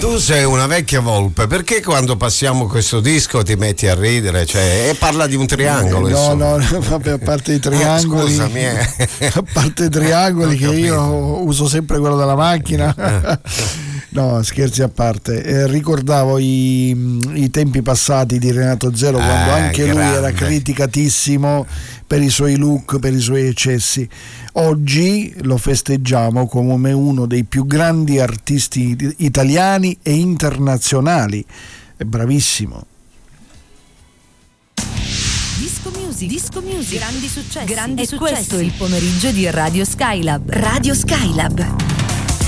tu sei una vecchia volpe, perché quando passiamo questo disco ti metti a ridere? Cioè, parla di un triangolo. No, vabbè, a parte i triangoli. Scusami. A parte i triangoli che io uso sempre quello della macchina. No, scherzi a parte. Ricordavo i tempi passati di Renato Zero, quando anche lui era criticatissimo per i suoi look, per i suoi eccessi. Oggi lo festeggiamo come uno dei più grandi artisti italiani e internazionali. È bravissimo. Disco Music, grandi successi. Questo è il pomeriggio di Radio Skylab. Radio Skylab.